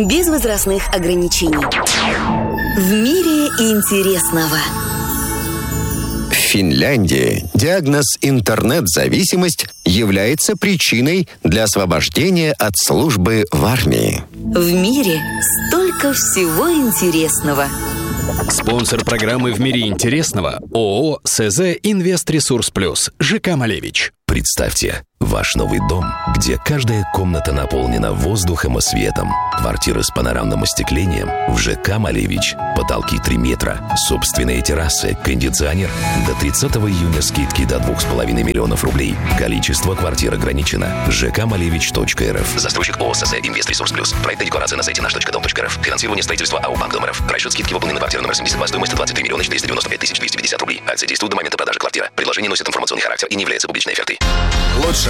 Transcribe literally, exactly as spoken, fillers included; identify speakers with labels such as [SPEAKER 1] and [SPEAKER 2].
[SPEAKER 1] без возрастных ограничений. В мире интересного.
[SPEAKER 2] В Финляндии диагноз «интернет-зависимость» является причиной для освобождения от службы в армии.
[SPEAKER 1] В мире столько всего интересного.
[SPEAKER 3] Спонсор программы «В мире интересного» ООО «СЗ Инвест-Ресурс Плюс» ЖК «Малевич».
[SPEAKER 4] Представьте, ваш новый дом, где каждая комната наполнена воздухом и светом. Квартиры с панорамным остеклением в ЖК «Малевич». Потолки три метра, собственные террасы, кондиционер. До тридцатого июня скидки до двух с половиной миллионов рублей. Количество квартир ограничено. жк малевич точка эр эф. Застройщик ООО «СЗ Инвест-Ресурс Плюс». Проект и декларация на сайте наш точка дом точка эр эф. Финансирование строительства АО «Банк Дом РФ». Расчет скидки выполнены на квартиру номер семьдесят два. Стоимость двадцать три миллиона четыреста девяносто пять тысяч двести пятьдесят рублей. Акция действует до момента продажи квартиры. Предложение носит информационный характер и не является публичной офертой.
[SPEAKER 5] Лучше